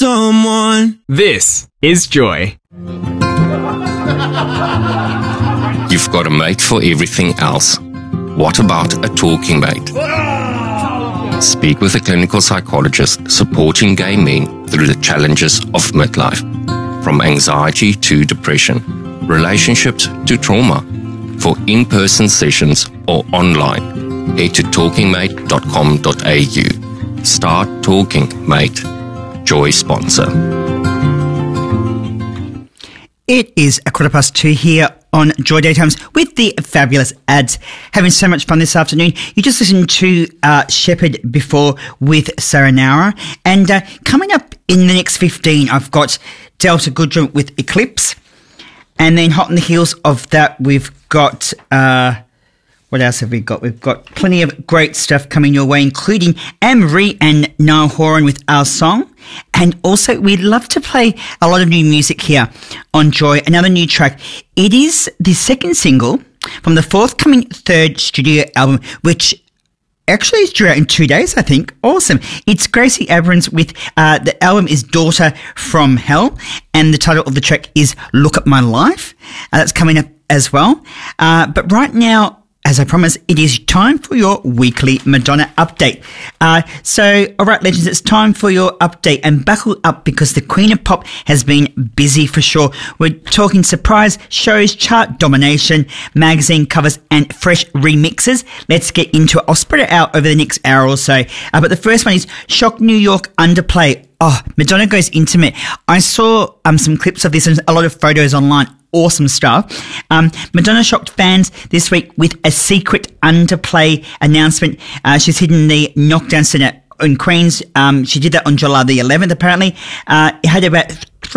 someone. This is Joy. You've got a mate for everything else. What about a talking mate? Speak with a clinical psychologist supporting gay men through the challenges of midlife, from anxiety to depression, relationships to trauma. For in-person sessions or online, head to talkingmate.com.au. Start Talking Mate. Joy sponsor. It is 2:15 here on Joy Daytimes with the fabulous ads. Having so much fun this afternoon. You just listened to Shepherd before with Sarah Nara. And coming up in the next 15, I've got Delta Goodrum with Eclipse. And then hot on the heels of that, we've got... what else have we got? We've got plenty of great stuff coming your way, including Anne-Marie and Niall Horan with Our Song. And also, we'd love to play a lot of new music here on Joy. Another new track. It is the second single from the forthcoming third studio album, which actually is due out in 2 days, I think. Awesome. It's Gracie Abrams with, the album is Daughter from Hell, and the title of the track is Look at My Life. That's coming up as well. But right now, as I promised, it is time for your weekly Madonna update. So, all right, legends, it's time for your update, and buckle up because the Queen of Pop has been busy for sure. We're talking surprise shows, chart domination, magazine covers, and fresh remixes. Let's get into it. I'll spread it out over the next hour or so. But the first one is Shock New York Underplay. Oh, Madonna goes intimate. I saw some clips of this and a lot of photos online. Awesome stuff. Madonna shocked fans this week with a secret underplay announcement. She's hidden the Knockdown Centre in Queens. She did that on July the 11th, apparently. It had about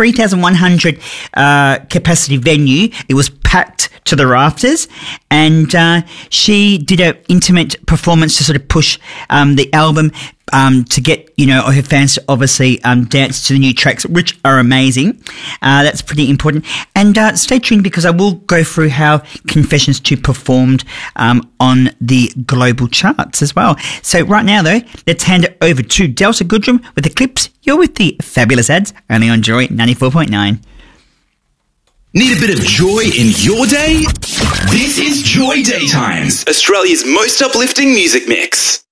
3,100 capacity venue. It was packed to the rafters, and she did an intimate performance to sort of push the album to get, her fans to obviously dance to the new tracks, which are amazing. That's pretty important. And stay tuned because I will go through how Confessions 2 performed on the global charts as well. So right now, though, let's hand it over to Delta Goodrum with Eclipse. You're with the fabulous ads, only on Joy 94.9. Need a bit of joy in your day? This is Joy Daytimes, Australia's most uplifting music mix.